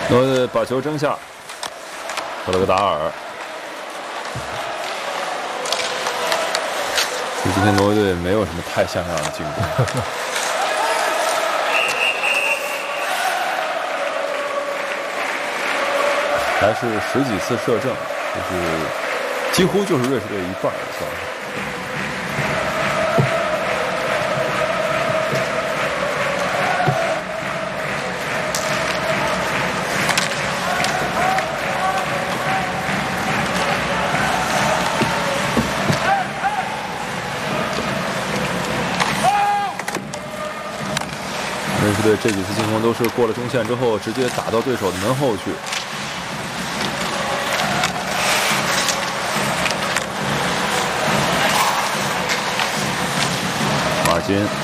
挪威队把球争下，赫德格达尔。今天挪威队没有什么太像样的进攻。还是10几次射正，就是几乎就是瑞士队一半的算是。瑞士队这几次进攻都是过了中线之后，直接打到对手的门后去。马尔金，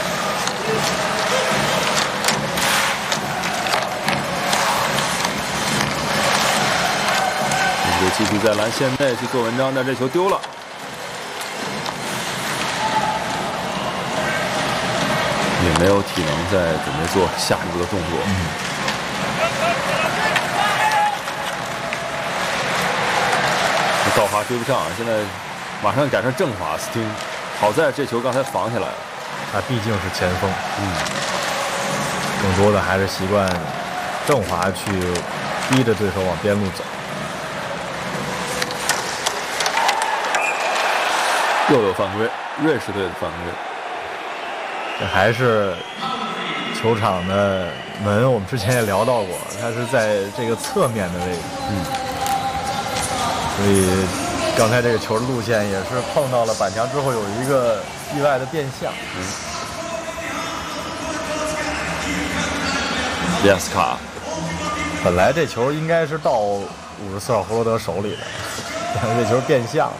瑞士队继续在篮线内去做文章，但这球丢了。也没有体能在准备做下一步的动作。道华追不上，现在马上改成郑华斯汀。好在这球刚才防下来了。 他毕竟是前锋，更多的还是习惯郑华去逼着对手往边路走。 又有犯规，瑞士队的犯规。 这还是球场的门，我们之前也聊到过，它是在这个侧面的位置。所以刚才这个球的路线也是碰到了板墙之后有一个意外的变向。 列斯卡， 本来这球应该是到54号霍罗德手里的，但是这球变向。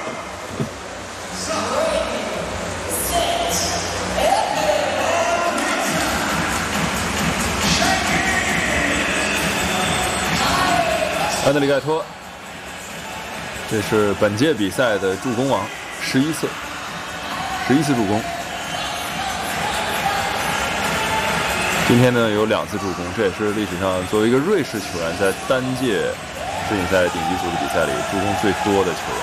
安德里盖托，这是本届比赛的助攻王，11次助攻。今天呢有2次助攻，这也是历史上作为一个瑞士球员在单届世锦赛顶级组织比赛里助攻最多的球员。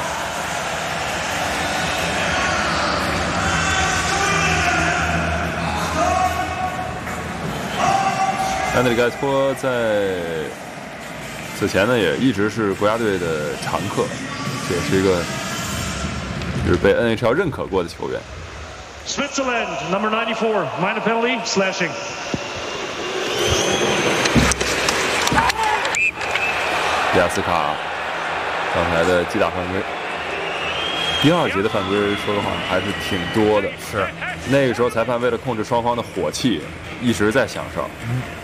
安德里盖托在此前呢也一直是国家队的常客，这也是一个就是被 NHL 认可过的球员。 Switzerland number 94 minor penalty slashing。 亚斯卡刚才的击打犯规，第2节的犯规说实话还是挺多的。 是， 那个时候裁判为了控制双方的火气，一直在响哨。